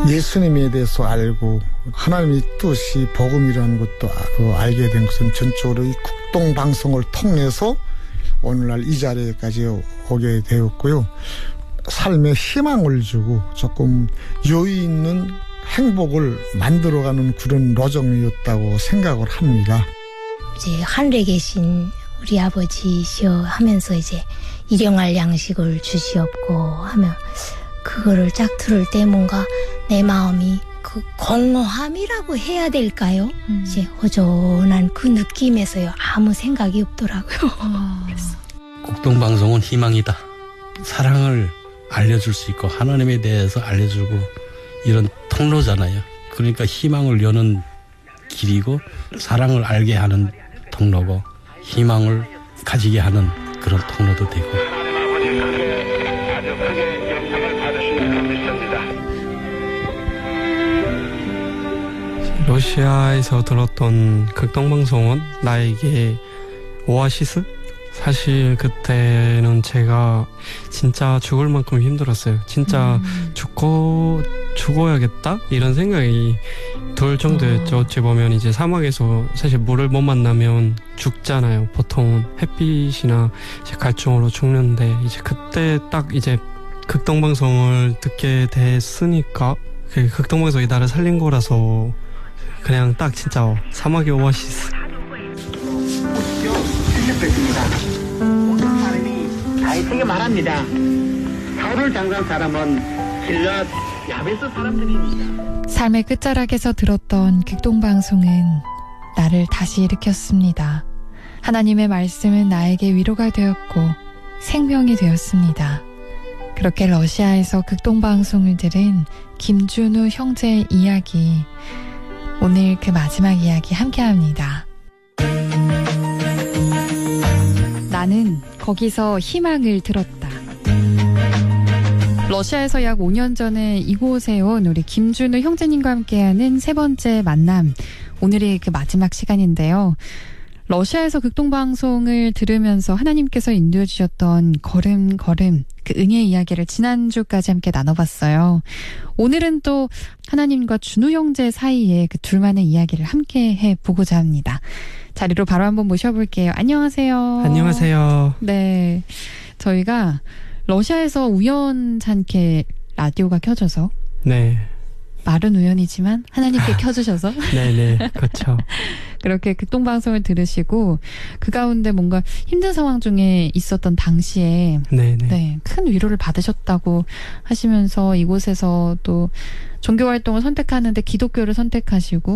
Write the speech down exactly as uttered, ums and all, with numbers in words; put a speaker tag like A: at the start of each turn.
A: 예수님에 대해서 알고 하나님의 뜻이 복음이라는 것도 알게 된 것은 전적으로 이 국동방송을 통해서 오늘날 이 자리에까지 오게 되었고요. 삶에 희망을 주고 조금 여유 있는 행복을 만들어가는 그런 로정이었다고 생각을 합니다.
B: 이제 하늘에 계신 우리 아버지시여 하면서 이제 일용할 양식을 주시옵고 하면 그거를 쫙 들을 때 뭔가 내 마음이 그 공허함이라고 해야 될까요? 음. 이제 허전한 그 느낌에서요 아무 생각이 없더라고요. 아.
C: 국동방송은 희망이다. 사랑을 알려줄 수 있고 하나님에 대해서 알려주고 이런 통로잖아요. 그러니까 희망을 여는 길이고 사랑을 알게 하는 통로고 희망을 가지게 하는 그런 통로도 되고.
D: 러시아에서 들었던 극동방송은 나에게 오아시스? 사실 그때는 제가 진짜 죽을 만큼 힘들었어요. 진짜 음. 죽고 죽어야겠다 이런 생각이 들 정도였죠. 어찌 보면 이제 사막에서 사실 물을 못 만나면 죽잖아요. 보통은 햇빛이나 이제 갈증으로 죽는데 이제 그때 딱 이제 극동방송을 듣게 됐으니까 그 극동방송이 나를 살린 거라서 그냥 딱 진짜 사막의 오아시스.
E: 모든 사람이 다윗에게 말합니다. 사울을 장사한 사람은 길랏 야베스 사람들입니다.
F: 삶의 끝자락에서 들었던 극동방송은 나를 다시 일으켰습니다. 하나님의 말씀은 나에게 위로가 되었고 생명이 되었습니다. 그렇게 러시아에서 극동방송을 들은 김준우 형제의 이야기, 오늘 그 마지막 이야기 함께합니다. 나는 거기서 희망을 들었다. 러시아에서 약 오 년 전에 이곳에 온 우리 김준우 형제님과 함께하는 세 번째 만남, 오늘이 그 마지막 시간인데요. 러시아에서 극동방송을 들으면서 하나님께서 인도해 주셨던 걸음걸음 그 은혜의 이야기를 지난주까지 함께 나눠봤어요. 오늘은 또 하나님과 준우 형제 사이에 그 둘만의 이야기를 함께 해보고자 합니다. 자리로 바로 한번 모셔볼게요. 안녕하세요.
D: 안녕하세요.
F: 네, 저희가 러시아에서 우연찮게 라디오가 켜져서
D: 네.
F: 말은 우연이지만 하나님께 켜주셔서
D: 네네 그렇죠.
F: 그렇게 극동방송을 들으시고 그 가운데 뭔가 힘든 상황 중에 있었던 당시에 네네. 네, 큰 위로를 받으셨다고 하시면서 이곳에서 또 종교활동을 선택하는데 기독교를 선택하시고